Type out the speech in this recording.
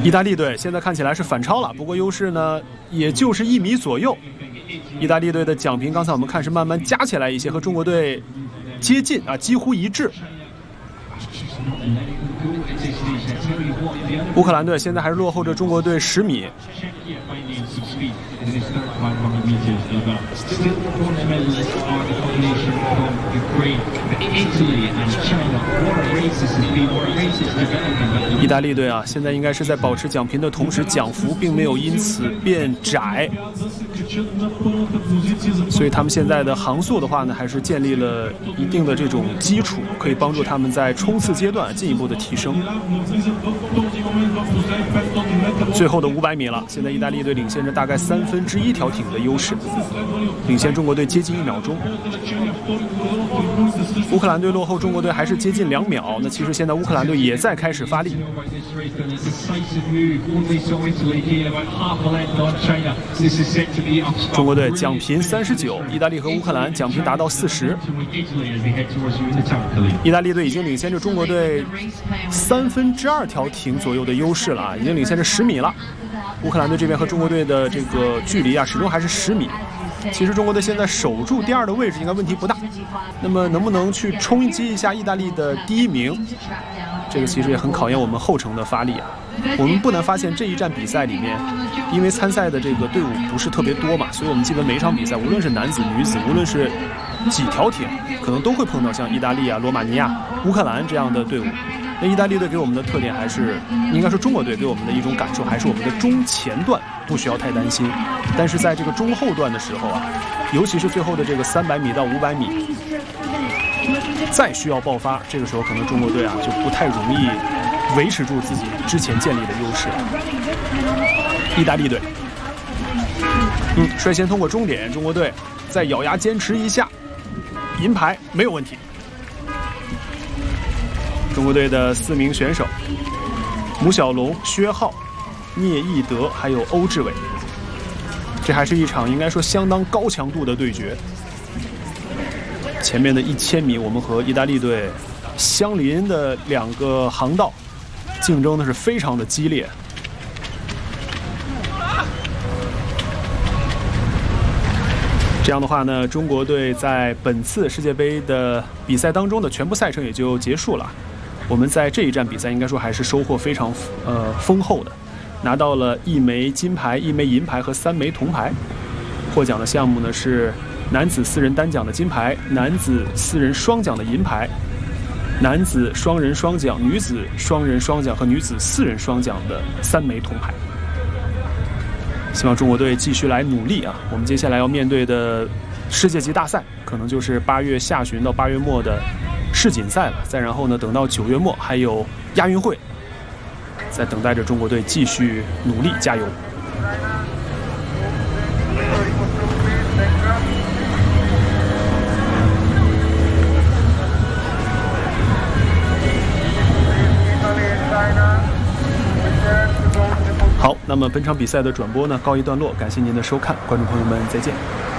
意大利队现在看起来是反超了，不过优势呢，也就是1米左右。意大利队的奖评刚才我们看是慢慢加起来一些，和中国队接近啊，几乎一致。乌克兰队现在还是落后着中国队10米。意大利队啊，现在应该是在保持奖评的同时，奖幅并没有因此变窄，所以他们现在的航速的话呢，还是建立了一定的这种基础，可以帮助他们在冲刺阶段进一步的提升。最后的500米了，现在意大利队领先着大概1/3条艇的优势，领先中国队接近1秒钟。乌克兰队落后中国队还是接近2秒。那其实现在乌克兰队也在开始发力。中国队奖评39，意大利和乌克兰奖评达到40。意大利队已经领先着中国队2/3条艇左右的优势了啊，已经领先着10米了。乌克兰队这边和中国队的这个距离啊，始终还是10米。其实中国队现在守住第2的位置应该问题不大，那么能不能去冲击一下意大利的第1名，这个其实也很考验我们后程的发力啊。我们不难发现这一站比赛里面，因为参赛的这个队伍不是特别多嘛，所以我们基本每一场比赛，无论是男子、女子，无论是几条艇，可能都会碰到像意大利啊、罗马尼亚、乌克兰这样的队伍。那意大利队给我们的特点还是，应该说中国队给我们的一种感受，还是我们的中前段不需要太担心，但是在这个中后段的时候啊，尤其是最后的这个300米到500米，再需要爆发，这个时候可能中国队啊就不太容易维持住自己之前建立的优势。意大利队，率先通过终点，中国队再咬牙坚持一下，银牌没有问题。中国队的4名选手：姆小龙、薛浩、聂义德，还有欧志伟。这还是一场应该说相当高强度的对决。前面的1000米，我们和意大利队相邻的2个航道，竞争的是非常的激烈。这样的话呢，中国队在本次世界杯的比赛当中的全部赛程也就结束了。我们在这一站比赛应该说还是收获非常丰厚的，拿到了1枚金牌、1枚银牌和3枚铜牌。获奖的项目呢是男子4人单桨的金牌、男子4人双桨的银牌、男子双人双桨、女子双人双桨和女子4人双桨的3枚铜牌。希望中国队继续来努力啊！我们接下来要面对的世界级大赛，可能就是8月下旬到8月末的世锦赛了。再然后呢，等到9月末还有亚运会，在等待着中国队继续努力加油。好，那么本场比赛的转播呢告一段落，感谢您的收看，观众朋友们再见。